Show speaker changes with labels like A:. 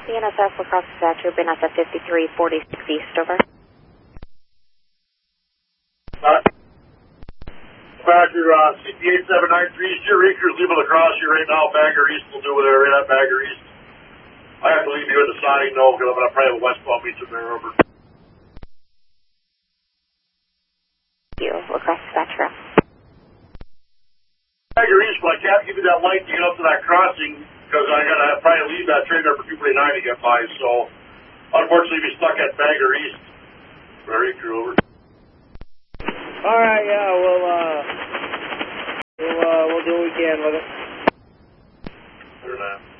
A: CNSF across dispatcher, BNSF 5346 East, over.
B: Factor CP8793, your Raker's leaving across you right now. Bagger East will do whatever at Bagger East. I have to leave you at the sign, no, because I'm going to probably have a westbound meet you there, over.
A: You, across dispatcher.
B: Bagger East, but I can't give you that light to get up to that crossing, because I got to probably leave that train there for 249 to get by, so unfortunately be stuck at Bagger East. Very true, over.
C: Alright, yeah, we'll do what we can with it.
B: Clear that.